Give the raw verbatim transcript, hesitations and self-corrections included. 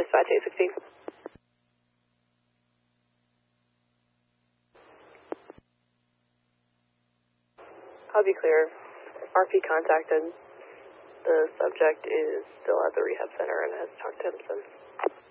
dispatch eight sixteen. I'll be clear. R P contacted. The subject is still at the rehab center and has talked to him since.